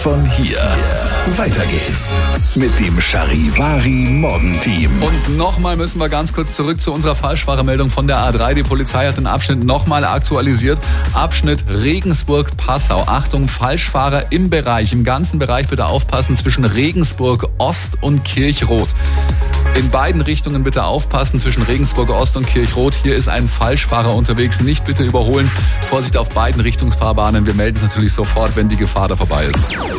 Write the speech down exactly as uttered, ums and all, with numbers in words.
Von hier. Weiter geht's mit dem Charivari Morgenteam. Und nochmal müssen wir ganz kurz zurück zu unserer Falschfahrermeldung von der A drei. Die Polizei hat den Abschnitt nochmal aktualisiert. Abschnitt Regensburg-Passau. Achtung, Falschfahrer im Bereich, im ganzen Bereich bitte aufpassen zwischen Regensburg Ost und Kirchroth. In beiden Richtungen bitte aufpassen, zwischen Regensburg Ost und Kirchroth. Hier ist ein Falschfahrer unterwegs. Nicht bitte überholen. Vorsicht auf beiden Richtungsfahrbahnen. Wir melden es natürlich sofort, wenn die Gefahr da vorbei ist.